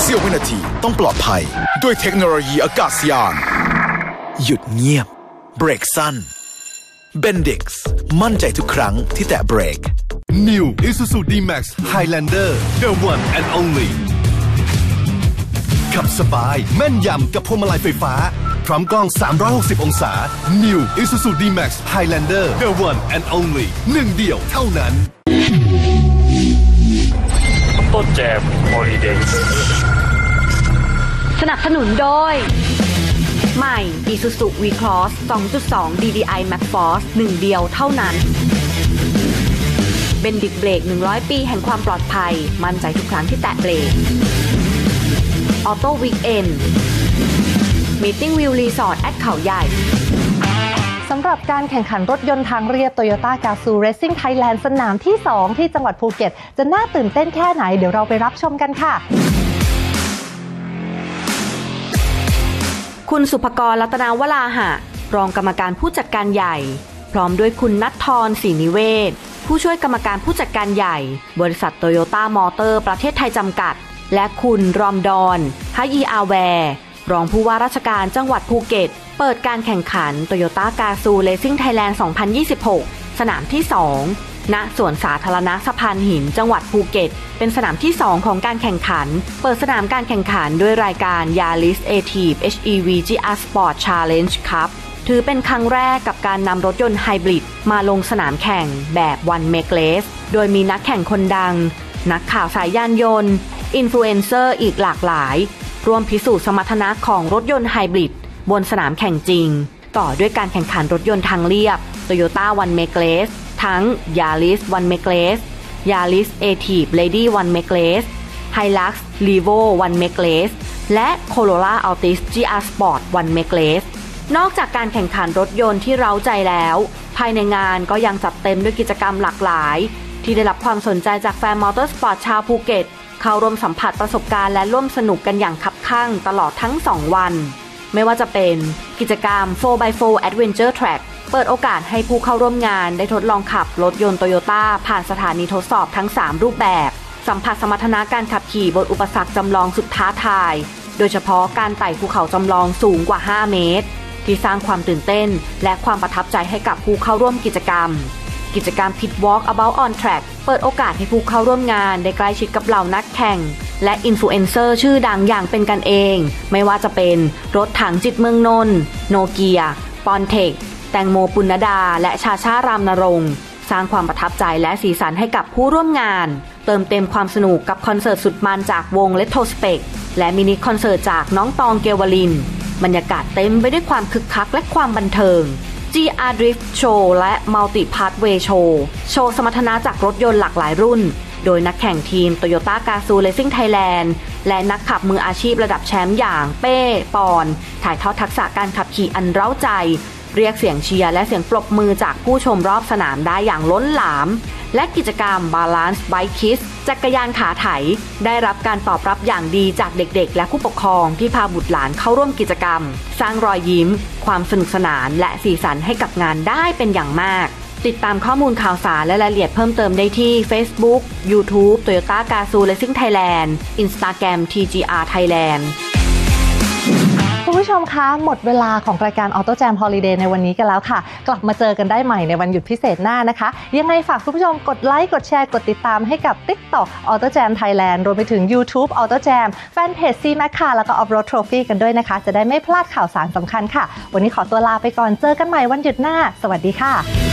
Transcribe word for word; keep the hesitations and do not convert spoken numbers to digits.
สี้ยววินาทีต้องปลอดภัยด้วยเทคโนโลยีอากาศยานหยุดเงียบเบรกสั้น Bendix มั่นใจทุกครั้งที่แตะเบรก New Isuzu D-Max Highlander The One and Only ขับสบายแม่นยำกับพวงมาลัยไฟฟ้าพร้อมกล้องสามร้อยหกสิบองศา New Isuzu D-Max Highlander The One and Only หนึ่งเดียวเท่านั้นต้นแจม Holiday สนับสนุนโดยใหม่ Isuzu V-Cross สองจุดสอง ดี ดี ไอ Max Force หนึ่งเดียวเท่านั้นเบนดิกเบรกหนึ่งร้อยปีแห่งความปลอดภัยมั่นใจทุกครั้งที่แตะเบรกออโต้วีคเอนด์มีตติ้งวิวรีสอร์ทแอดเขาใหญ่สำหรับการแข่งขันรถยนต์ทางเรียบ Toyota Gazoo Racing Thailand สนามที่สองที่จังหวัดภูเก็ตจะน่าตื่นเต้นแค่ไหนเดี๋ยวเราไปรับชมกันค่ะคุณสุภกร รัตนาวราหะรองกรรมการผู้จัดการใหญ่พร้อมด้วยคุณณัฐธร ศรีนิเวศผู้ช่วยกรรมการผู้จัดการใหญ่บริษัทโตโยต้ามอเตอร์ประเทศไทยจำกัดและคุณรอมดอนฮะยีอาแวร์รองผู้ว่าราชการจังหวัดภูเก็ตเปิดการแข่งขัน Toyota Gazoo Racing Thailand สองพันยี่สิบหก สนามที่สองณสวนสาธารณะสะพานหินจังหวัดภูเก็ตเป็นสนามที่สองของการแข่งขันเปิดสนามการแข่งขันด้วยรายการ Yaris Active เอช อี วี จี อาร์ Sport Challenge Cup ถือเป็นครั้งแรกกับการนำรถยนต์ไฮบริดมาลงสนามแข่งแบบ One Make Race โดยมีนักแข่งคนดังนักข่าวสายยานยนต์อินฟลูเอนเซอร์อีกหลากหลายร่วมพิสูจน์สมรรถนะของรถยนต์ไฮบริดบนสนามแข่งจริงต่อด้วยการแข่งขันรถยนต์ทางเรียบ Toyota One Make Race ทั้ง Yaris One Make Race Yaris Active Lady One Make Race Hilux Revo One Make Race และ Corolla Altis จี อาร์ Sport One Make Race นอกจากการแข่งขันรถยนต์ที่เร้าใจแล้วภายในงานก็ยังจัดเต็มด้วยกิจกรรมหลากหลายที่ได้รับความสนใจจากแฟนมอเตอร์สปอร์ตชาวภูเก็ตเข้าร่วมสัมผัสประสบการณ์และร่วมสนุกกันอย่างคับคั่งตลอดทั้งสองวันไม่ว่าจะเป็นกิจกรรม โฟร์ บาย โฟร์ Adventure Track เปิดโอกาสให้ผู้เข้าร่วมงานได้ทดลองขับรถยนต์ Toyota ผ่านสถานีทดสอบทั้งสามรูปแบบสัมผัสสมรรถนะการขับขี่บนอุปสรรคจำลองสุดท้าทายโดยเฉพาะการไต่ภูเขาจำลองสูงกว่าห้าเมตรที่สร้างความตื่นเต้นและความประทับใจให้กับผู้เข้าร่วมกิจกรรมกิจกรรม Pit Walk About on Track เปิดโอกาสให้ผู้เข้าร่วมงานได้ใกล้ชิดกับเหล่านักแข่งและอินฟลูเอนเซอร์ชื่อดังอย่างเป็นกันเองไม่ว่าจะเป็นรถถังจิตเมืองนนท์โนเกียปอนเทคแตงโมปุณณดาและชาชารามนรงค์สร้างความประทับใจและสีสันให้กับผู้ร่วมงานเติมเต็มความสนุกกับคอนเสิร์ตสุดมันจากวง Retrospect และมินิคอนเสิร์ตจากน้องตองเกวลินบรรยากาศเต็มไปด้วยความคึกคักและความบันเทิง จี อาร์ Drift Show และ Multi Pathway Show โชว์สมรรถนะจากรถยนต์หลากหลายรุ่นโดยนักแข่งทีม Toyota Gazoo Racing Thailand และนักขับมืออาชีพระดับแชมป์อย่างเป้ปอนถ่ายทอดทักษะการขับขี่อันเร้าใจเรียกเสียงเชียร์และเสียงปรบมือจากผู้ชมรอบสนามได้อย่างล้นหลามและกิจกรรม Balance Bike Kids จักรยานขาไถได้รับการตอบรับอย่างดีจากเด็กๆและผู้ปกครองที่พาบุตรหลานเข้าร่วมกิจกรรมสร้างรอยยิ้มความสนุกสนานและสีสันให้กับงานได้เป็นอย่างมากติดตามข้อมูลข่าวสารและรายละเอียดเพิ่มเติมได้ที่ Facebook YouTube Toyota Gazoo Racing Thailand Instagram ที จี อาร์ Thailand คุณผู้ชมคะหมดเวลาของรายการ Auto Jam Holiday ในวันนี้กันแล้วค่ะกลับมาเจอกันได้ใหม่ในวันหยุดพิเศษหน้านะคะยังไงฝากคุณผู้ชมกดไลค์กดแชร์กดติดตามให้กับ TikTok Auto Jam Thailand รวมไปถึง YouTube Auto Jam แฟนเพจ C-Max Car แล้วก็ Off-Road Trophy กันด้วยนะคะจะได้ไม่พลาดข่าวสารสำคัญค่ะวันนี้ขอตัวลาไปก่อนเจอกันใหม่วันหยุดหน้าสวัสดีค่ะ